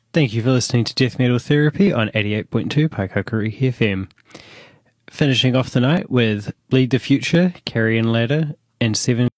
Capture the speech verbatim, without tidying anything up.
Thank you for listening to Death Metal Therapy on eighty-eight point two Paikakuri F M. Finishing off the night with Bleed the Future, Carrion Ladder, and Seven